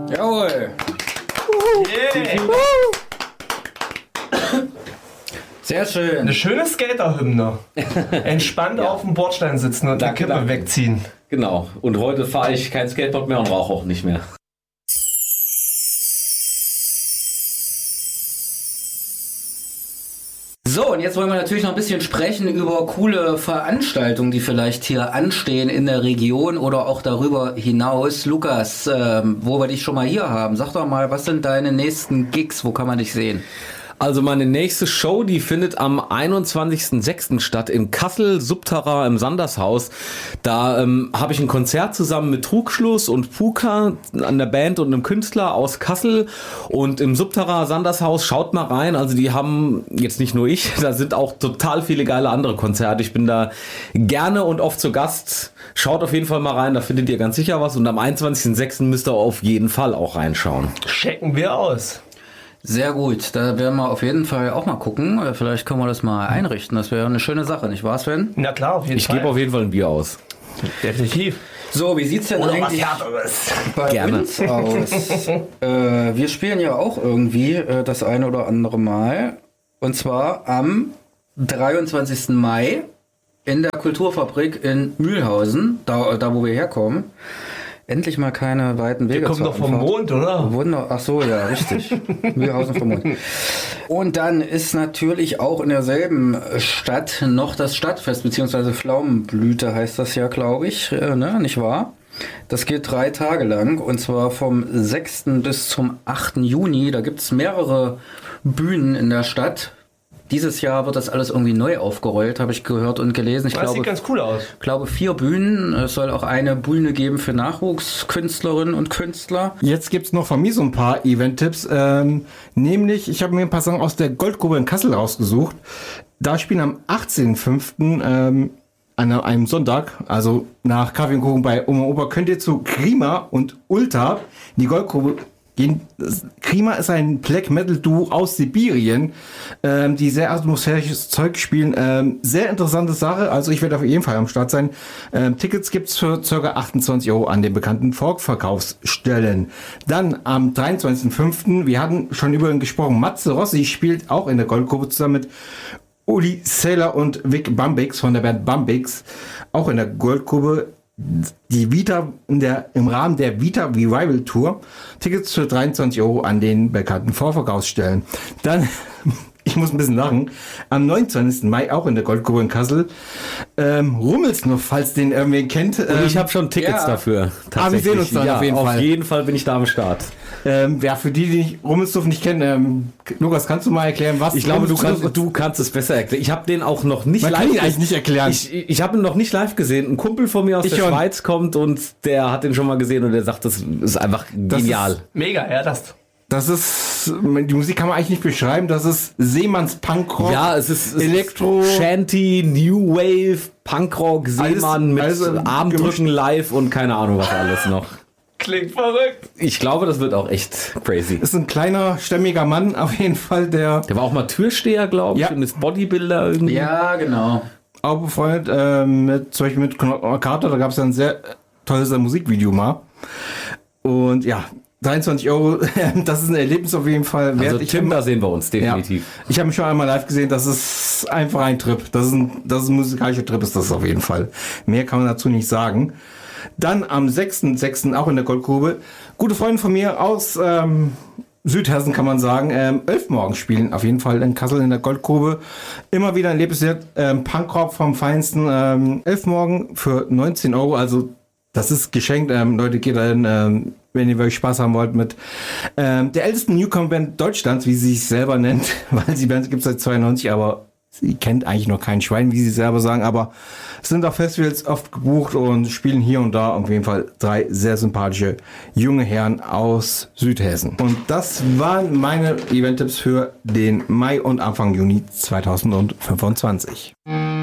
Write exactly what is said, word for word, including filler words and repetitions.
Jawohl. Yeah. Sehr schön. Eine schöne Skater-Hymne. Entspannt ja. auf dem Bordstein sitzen und danke, die Kippe danke. wegziehen. Genau. Und heute fahre ich kein Skateboard mehr und rauche auch nicht mehr. So, und jetzt wollen wir natürlich noch ein bisschen sprechen über coole Veranstaltungen, die vielleicht hier anstehen in der Region oder auch darüber hinaus. Lukas, ähm, wo wir dich schon mal hier haben, sag doch mal, was sind deine nächsten Gigs, wo kann man dich sehen? Also meine nächste Show, die findet am einundzwanzigsten sechsten statt in Kassel, Subterra im Sandershaus. Da ähm, habe ich ein Konzert zusammen mit Trugschluss und Puka, an der Band und einem Künstler aus Kassel. Und im Subterra Sandershaus, schaut mal rein. Also die haben, jetzt nicht nur ich, da sind auch total viele geile andere Konzerte. Ich bin da gerne und oft zu Gast. Schaut auf jeden Fall mal rein, da findet ihr ganz sicher was. Und am einundzwanzigsten sechsten müsst ihr auf jeden Fall auch reinschauen. Checken wir aus. Sehr gut, da werden wir auf jeden Fall auch mal gucken. Vielleicht können wir das mal einrichten. Das wäre eine schöne Sache, nicht wahr, Sven? Na klar, auf jeden ich Fall. Ich gebe auf jeden Fall ein Bier aus. Definitiv. So, wie sieht's denn Oder eigentlich was bei Gerne. uns aus? äh, wir spielen ja auch irgendwie äh, das eine oder andere Mal. Und zwar am dreiundzwanzigsten Mai in der Kulturfabrik in Mühlhausen, da, da wo wir herkommen. Endlich mal keine weiten Wege. Wir kommen doch vom Mond, oder? Wunder. Ach so, ja, richtig. Mühlhausen vom Mond. Und dann ist natürlich auch in derselben Stadt noch das Stadtfest, beziehungsweise Pflaumenblüte heißt das ja, glaube ich, äh, ne? Nicht wahr? Das geht drei Tage lang und zwar vom sechsten bis zum achten Juni. Da gibt es mehrere Bühnen in der Stadt. Dieses Jahr wird das alles irgendwie neu aufgerollt, habe ich gehört und gelesen. Ich das glaube, sieht ganz cool aus. Ich glaube, vier Bühnen. Es soll auch eine Bühne geben für Nachwuchskünstlerinnen und Künstler. Jetzt gibt es noch von mir so ein paar Event-Tipps. Ähm, nämlich, ich habe mir ein paar Sachen aus der Goldgrube in Kassel rausgesucht. Da spielen am achtzehnten fünften Ähm, an einem Sonntag, also nach Kaffee und Kuchen bei Oma Opa, könnt ihr zu Krima und Ulta in die Goldgrube gehen. Krima ist ein Black Metal Duo aus Sibirien, ähm, die sehr atmosphärisches Zeug spielen. Ähm, sehr interessante Sache, also ich werde auf jeden Fall am Start sein. Ähm, Tickets gibt's für ca. achtundzwanzig Euro an den bekannten Vorverkaufsstellen. Dann am dreiundzwanzigsten fünften wir hatten schon über ihn gesprochen, Matze Rossi spielt auch in der Goldgrube zusammen mit Uli Sailor und Vic Bambix von der Band Bambix, auch in der Goldgrube. Die Vita in der, im Rahmen der Vita Revival Tour. Tickets für dreiundzwanzig Euro an den bekannten Vorverkaufsstellen. Dann, ich muss ein bisschen lachen, am neunundzwanzigsten Mai auch in der Goldgrube in Kassel. Ähm, Rummelsnuff, falls den irgendwer kennt. Ähm, Und ich habe schon Tickets ja. dafür. Ah, wir sehen uns dann ja, auf jeden auf Fall. Auf jeden Fall bin ich da am Start. Ähm, ja, für die, die nicht, Rummelsnuff nicht kennen, ähm, Lukas, kannst du mal erklären, was Ich glaube, du Rummelsnuff kannst, du kannst es besser erklären. Ich habe den auch noch nicht Man live kann ihn gesehen. eigentlich nicht erklären. Ich, ich habe ihn noch nicht live gesehen. Ein Kumpel von mir aus Ich der schon. Schweiz kommt und der hat den schon mal gesehen und der sagt, das ist einfach Das genial. ist- Mega, ja, das. Das ist, die Musik kann man eigentlich nicht beschreiben, das ist Seemanns Punkrock. Ja, es ist, es Elektro. ist Shanty, New Wave, Punkrock, Seemann mit alles im Armdrücken live und keine Ahnung was alles noch. Klingt verrückt. Ich glaube, das wird auch echt crazy. Ist ein kleiner, stämmiger Mann, auf jeden Fall, der Der war auch mal Türsteher, glaube ich, Ja. und ist Bodybuilder irgendwie. Ja, genau. auch befreundet äh, mit, zum Beispiel mit Knock Carter, da gab es ein sehr tolles Musikvideo mal. Und ja, dreiundzwanzig Euro, das ist ein Erlebnis auf jeden Fall wert. Also ich Tim, hab- da sehen wir uns ja, definitiv. ich habe mich schon einmal live gesehen, das ist einfach ein Trip. Das ist ein, das ist ein musikalischer Trip, ist das auf jeden Fall. Mehr kann man dazu nicht sagen. Dann am sechsten sechsten auch in der Goldgrube. Gute Freunde von mir aus ähm, Südhessen, kann man sagen, ähm, Elfmorgen spielen auf jeden Fall in Kassel in der Goldgrube. Immer wieder ein Lebenswert, ähm, Punkrock vom Feinsten. Ähm, Elfmorgen für neunzehn Euro, also das ist geschenkt. Ähm, Leute, geht dahin, ähm, wenn ihr wirklich Spaß haben wollt mit ähm, der ältesten Newcomer-Band Deutschlands, wie sie sich selber nennt, weil die Band gibt es seit zweiundneunzig, aber sie kennt eigentlich noch kein Schwein, wie sie selber sagen, aber sind auf Festivals oft gebucht und spielen hier und da auf jeden Fall drei sehr sympathische junge Herren aus Südhessen. Und das waren meine Event-Tipps für den Mai und Anfang Juni zweitausendfünfundzwanzig.